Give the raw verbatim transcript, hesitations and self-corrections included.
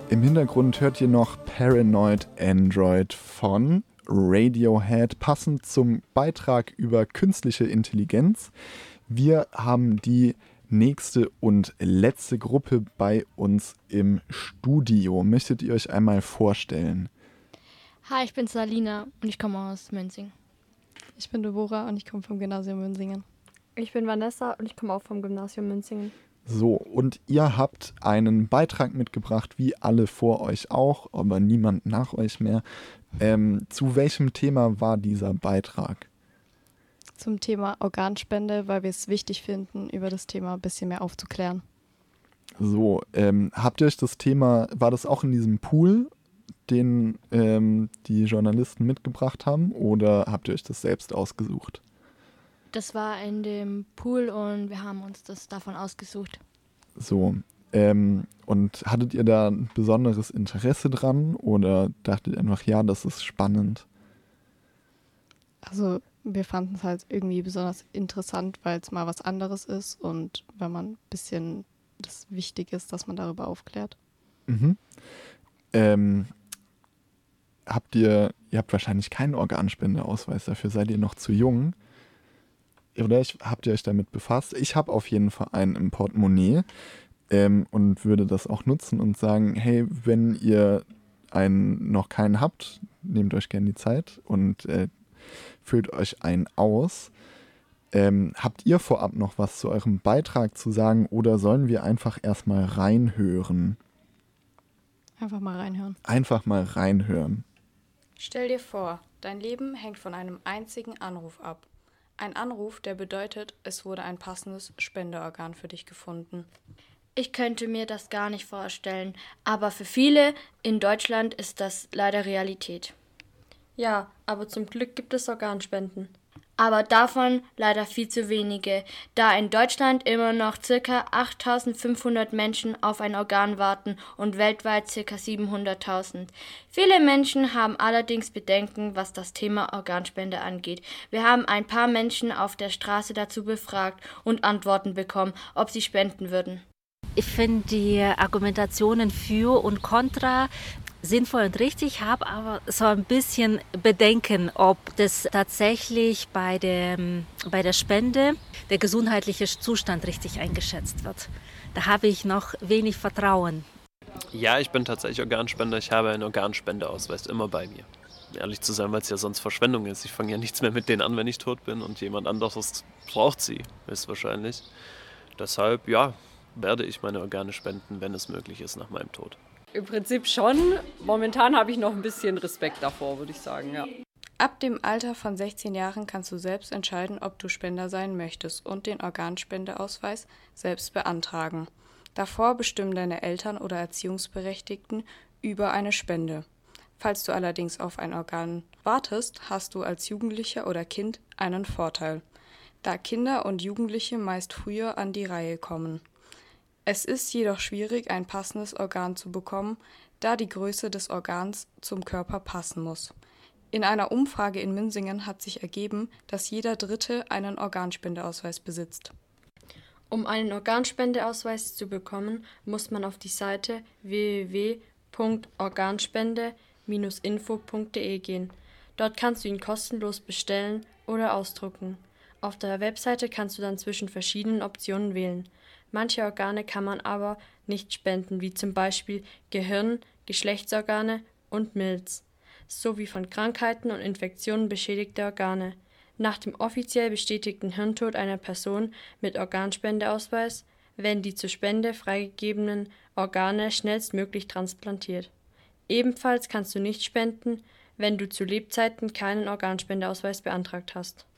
Im Hintergrund hört ihr noch Paranoid Android von Radiohead, passend zum Beitrag über künstliche Intelligenz. Wir haben die nächste und letzte Gruppe bei uns im Studio. Möchtet ihr euch einmal vorstellen? Hi, ich bin Salina und ich komme aus Münzingen. Ich bin Deborah und ich komme vom Gymnasium Münzingen. Ich bin Vanessa und ich komme auch vom Gymnasium Münzingen. So, und ihr habt einen Beitrag mitgebracht, wie alle vor euch auch, aber niemand nach euch mehr. Ähm, zu welchem Thema war dieser Beitrag? Zum Thema Organspende, weil wir es wichtig finden, über das Thema ein bisschen mehr aufzuklären. So, ähm, habt ihr euch das Thema, war das auch in diesem Pool, den ähm, die Journalisten mitgebracht haben, oder habt ihr euch das selbst ausgesucht? Das war in dem Pool und wir haben uns das davon ausgesucht. So, ähm, und hattet ihr da ein besonderes Interesse dran oder dachtet ihr einfach, ja, das ist spannend? Also wir fanden es halt irgendwie besonders interessant, weil es mal was anderes ist und wenn man ein bisschen das wichtig ist, dass man darüber aufklärt. Mhm. Ähm, habt ihr, ihr habt wahrscheinlich keinen Organspendeausweis, dafür seid ihr noch zu jung. Oder ich, habt ihr euch damit befasst? Ich habe auf jeden Fall einen im Portemonnaie ähm, und würde das auch nutzen und sagen, hey, wenn ihr einen noch keinen habt, nehmt euch gerne die Zeit und äh, füllt euch einen aus. Ähm, habt ihr vorab noch was zu eurem Beitrag zu sagen oder sollen wir einfach erstmal reinhören? Einfach mal reinhören. Einfach mal reinhören. Stell dir vor, dein Leben hängt von einem einzigen Anruf ab. Ein Anruf, der bedeutet, es wurde ein passendes Spenderorgan für dich gefunden. Ich könnte mir das gar nicht vorstellen, aber für viele in Deutschland ist das leider Realität. Ja, aber zum Glück gibt es Organspenden. Aber davon leider viel zu wenige, da in Deutschland immer noch ca. achttausendfünfhundert Menschen auf ein Organ warten und weltweit ca. siebenhunderttausend. Viele Menschen haben allerdings Bedenken, was das Thema Organspende angeht. Wir haben ein paar Menschen auf der Straße dazu befragt und Antworten bekommen, ob sie spenden würden. Ich finde die Argumentationen für und contra sinnvoll und richtig, habe aber so ein bisschen Bedenken, ob das tatsächlich bei, dem, bei der Spende der gesundheitliche Zustand richtig eingeschätzt wird. Da habe ich noch wenig Vertrauen. Ja, ich bin tatsächlich Organspender. Ich habe einen Organspendeausweis immer bei mir. Ehrlich zu sein, weil es ja sonst Verschwendung ist. Ich fange ja nichts mehr mit denen an, wenn ich tot bin und jemand anderes braucht sie, höchstwahrscheinlich. Deshalb, ja, werde ich meine Organe spenden, wenn es möglich ist nach meinem Tod. Im Prinzip schon. Momentan habe ich noch ein bisschen Respekt davor, würde ich sagen, ja. Ab dem Alter von sechzehn Jahren kannst du selbst entscheiden, ob du Spender sein möchtest und den Organspendeausweis selbst beantragen. Davor bestimmen deine Eltern oder Erziehungsberechtigten über eine Spende. Falls du allerdings auf ein Organ wartest, hast du als Jugendlicher oder Kind einen Vorteil, da Kinder und Jugendliche meist früher an die Reihe kommen. Es ist jedoch schwierig, ein passendes Organ zu bekommen, da die Größe des Organs zum Körper passen muss. In einer Umfrage in Münzingen hat sich ergeben, dass jeder Dritte einen Organspendeausweis besitzt. Um einen Organspendeausweis zu bekommen, muss man auf die Seite w w w punkt organspende Bindestrich info punkt de gehen. Dort kannst du ihn kostenlos bestellen oder ausdrucken. Auf der Webseite kannst du dann zwischen verschiedenen Optionen wählen. Manche Organe kann man aber nicht spenden, wie zum Beispiel Gehirn, Geschlechtsorgane und Milz, sowie von Krankheiten und Infektionen beschädigte Organe. Nach dem offiziell bestätigten Hirntod einer Person mit Organspendeausweis werden die zur Spende freigegebenen Organe schnellstmöglich transplantiert. Ebenfalls kannst du nicht spenden, wenn du zu Lebzeiten keinen Organspendeausweis beantragt hast.